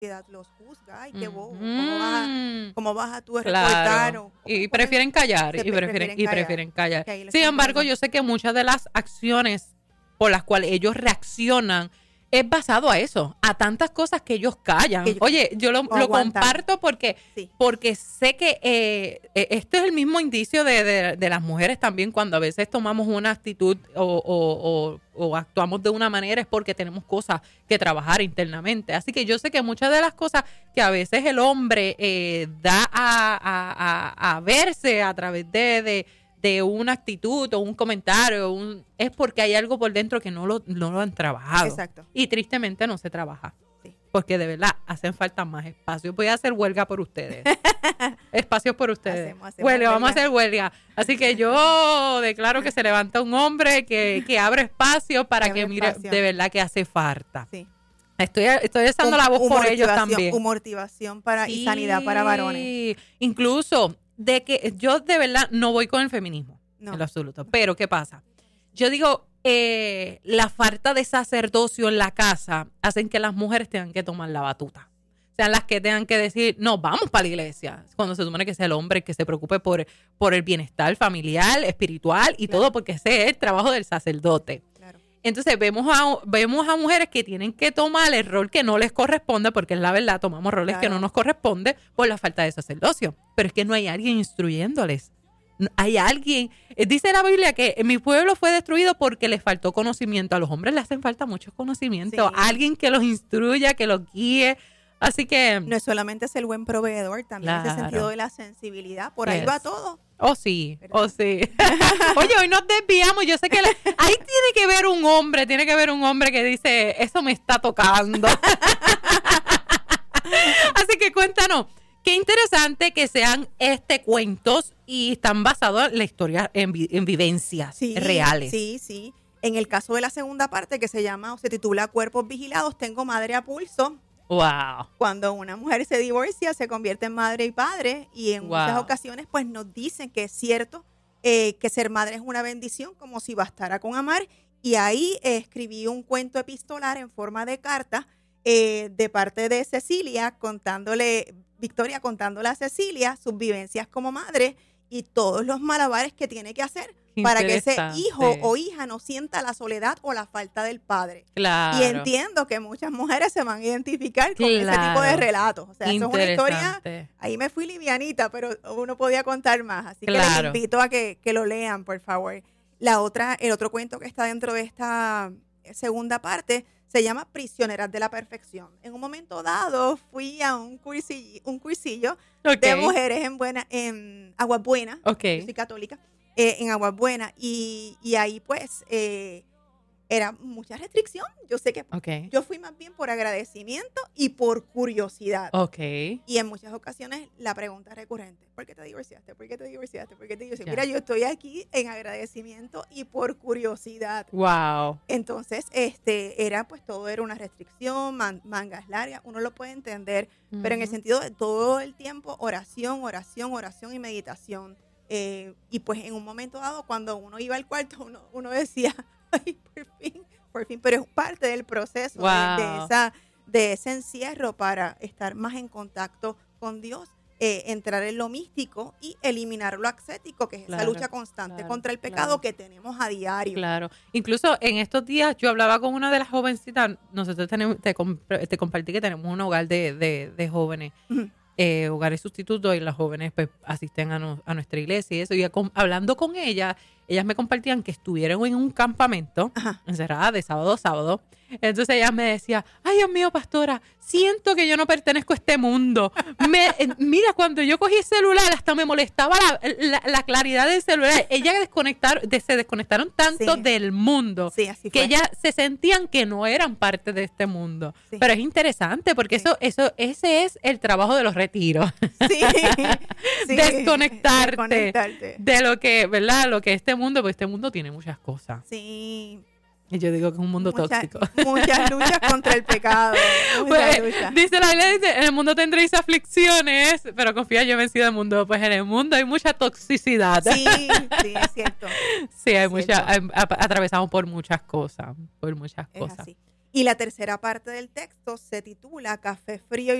sociedad los juzga. Ay, qué bobo, Mm. ¿cómo vas a tú reportar? Claro. Y prefieren callar, prefieren callar. Sin embargo, yo sé que muchas de las acciones por las cuales ellos reaccionan es basado a eso, a tantas cosas que ellos callan. Oye, yo lo comparto porque sé que este es el mismo indicio de las mujeres también, cuando a veces tomamos una actitud o actuamos de una manera, es porque tenemos cosas que trabajar internamente. Así que yo sé que muchas de las cosas que a veces el hombre da a verse a través de una actitud o un comentario, es porque hay algo por dentro que no lo han trabajado. Exacto. Y tristemente no se trabaja. Sí. Porque de verdad hacen falta más espacios. Voy a hacer huelga por ustedes. Espacios por ustedes. Hacemos huelga, vamos a hacer huelga. Así que yo declaro que se levanta un hombre que abre espacio para que mire, de verdad que hace falta. Sí. Estoy alzando la voz por ellos también. Motivación y sanidad para varones. Incluso de que yo de verdad no voy con el feminismo en lo absoluto. Pero ¿qué pasa? Yo digo, la falta de sacerdocio en la casa hacen que las mujeres tengan que tomar la batuta. Sean las que tengan que decir, no, vamos para la iglesia. Cuando se supone que sea el hombre el que se preocupe por el bienestar familiar, espiritual y todo, porque ese es el trabajo del sacerdote. Claro. Entonces vemos a mujeres que tienen que tomar el rol que no les corresponde, porque es la verdad, tomamos roles que no nos corresponden por la falta de sacerdocio. Pero es que no hay alguien instruyéndoles. Hay alguien, dice la Biblia que mi pueblo fue destruido porque les faltó conocimiento. A los hombres les hacen falta mucho conocimiento. Sí. Alguien que los instruya, que los guíe. Así que no es solamente ser buen proveedor, también ese sentido de la sensibilidad. Por ahí va todo. Oh, sí, ¿verdad? Oh, sí. Oye, hoy nos desviamos. Yo sé que ahí tiene que haber un hombre que dice, eso me está tocando. Así que cuéntanos, qué interesante que sean cuentos y están basados en la historia, en vivencias reales. Sí. En el caso de la segunda parte, que se llama o se titula Cuerpos Vigilados, tengo madre a pulso. Wow. Cuando una mujer se divorcia, se convierte en madre y padre, y en muchas ocasiones pues nos dicen que es cierto que ser madre es una bendición, como si bastara con amar. Y ahí escribí un cuento epistolar en forma de carta de parte de Victoria contándole a Cecilia sus vivencias como madre y todos los malabares que tiene que hacer para que ese hijo o hija no sienta la soledad o la falta del padre. Claro. Y entiendo que muchas mujeres se van a identificar con ese tipo de relatos. O sea, eso es una historia, ahí me fui livianita, pero uno podía contar más. Así que les invito a que lo lean, por favor. El otro cuento que está dentro de esta segunda parte se llama Prisioneras de la Perfección. En un momento dado fui a un cursillo de mujeres en Aguas Buenas. Yo soy católica. En Aguas Buenas y ahí pues era mucha restricción. Yo sé que yo fui más bien por agradecimiento y por curiosidad. Y en muchas ocasiones la pregunta recurrente, ¿por qué te divorciaste? ¿Por qué te divorciaste? ¿Por qué te divorciaste? Mira, yo estoy aquí en agradecimiento y por curiosidad. Wow. Entonces, todo era una restricción, mangas largas, uno lo puede entender, pero en el sentido de todo el tiempo, oración y meditación. Y pues en un momento dado, cuando uno iba al cuarto, uno decía, ay, por fin, pero es parte del proceso de ese encierro para estar más en contacto con Dios, entrar en lo místico y eliminar lo ascético, que es esa lucha constante contra el pecado que tenemos a diario. Claro. Incluso en estos días yo hablaba con una de las jovencitas, nosotros te compartí que tenemos un hogar de jóvenes. Uh-huh. Hogares sustitutos, y las jóvenes pues asisten a nuestra iglesia y eso, y hablando con ellas me compartían que estuvieron en un campamento encerradas de sábado a sábado. Entonces ellas me decían, ay Dios mío, pastora, siento que yo no pertenezco a este mundo. Mira, cuando yo cogí el celular hasta me molestaba la claridad del celular. Ellas se desconectaron tanto del mundo que ellas se sentían que no eran parte de este mundo. Sí. Pero es interesante porque ese es el trabajo de los retiros. Desconectarte de lo que, ¿verdad? Lo que este mundo, porque este mundo tiene muchas cosas. Sí. Y yo digo que es un mundo tóxico. Muchas luchas contra el pecado. Dice la Biblia, en el mundo tendréis aflicciones, pero confía, yo he vencido el mundo. Pues en el mundo hay mucha toxicidad. Sí, es cierto. Sí, atravesamos por muchas cosas. Es así. Y la tercera parte del texto se titula Café frío y